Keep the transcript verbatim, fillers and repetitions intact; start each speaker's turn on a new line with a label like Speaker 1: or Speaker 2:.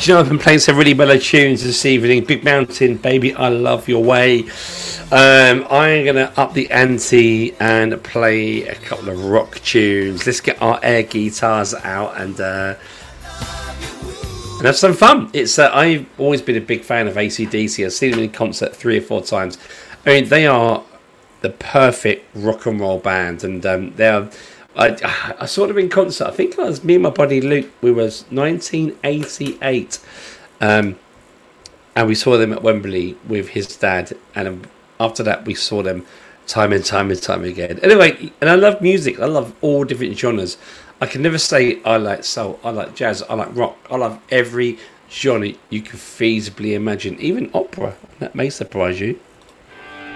Speaker 1: Do you know I've been playing some really mellow tunes this evening? Big Mountain, Baby, I Love Your Way. Um, I'm going to up the ante and play a couple of rock tunes. Let's get our air guitars out and uh, and have some fun. It's uh, I've always been a big fan of A C D C. I've seen them in concert three or four times. I mean, they are the perfect rock and roll band, and um, they're. I, I saw them in concert. I think it was me and my buddy Luke. We was nineteen eighty-eight, um, and we saw them at Wembley with his dad. And um, after that, we saw them time and time and time again. Anyway, and I love music. I love all different genres. I can never say I like soul, I like jazz, I like rock. I love every genre you could feasibly imagine, even opera. That may surprise you.